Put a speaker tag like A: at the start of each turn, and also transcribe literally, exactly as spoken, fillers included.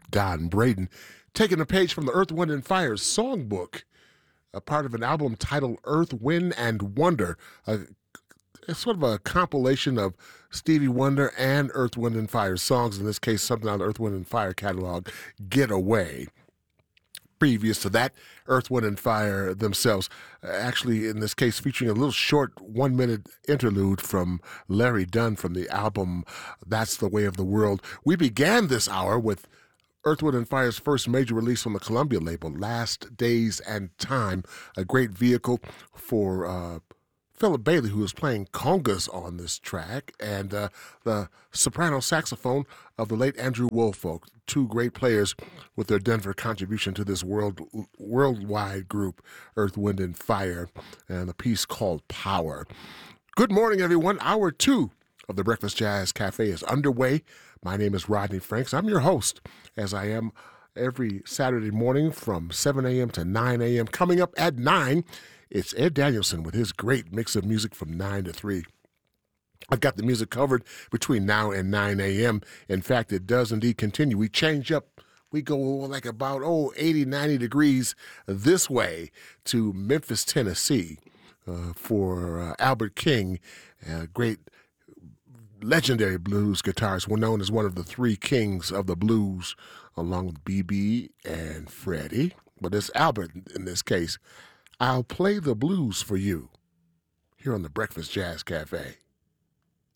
A: Don Braden, taking a page from the Earth, Wind, and Fire songbook, a part of an album titled Earth, Wind, and Wonder, a, it's sort of a compilation of Stevie Wonder and Earth, Wind, and Fire songs, in this case, something out of the Earth, Wind, and Fire catalog, Get Away. Previous to that, Earth, Wind, and Fire themselves, actually in this case featuring a little short one-minute interlude from Larry Dunn from the album That's the Way of the World. We began this hour with Earth, Wind, and Fire's first major release on the Columbia label, Last Days and Time, a great vehicle for uh, Philip Bailey, who is playing congas on this track, and uh, the soprano saxophone of the late Andrew Woolfolk, two great players with their Denver contribution to this world worldwide group, Earth, Wind, and Fire, and a piece called Power. Good morning, everyone. Hour two of the Breakfast Jazz Cafe is underway. My name is Rodney Franks. I'm your host, as I am every Saturday morning from seven a.m. to nine a.m. Coming up at nine, it's Ed Danielson with his great mix of music from nine to three. I've got the music covered between now and nine a.m. In fact, it does indeed continue. We change up. We go like about, oh, eighty, ninety degrees this way to Memphis, Tennessee uh, for uh, Albert King, a great legendary blues guitarist, well known as one of the three kings of the blues, along with B B and Freddie. But it's Albert in this case. I'll play the blues for you here on the Breakfast Jazz Cafe.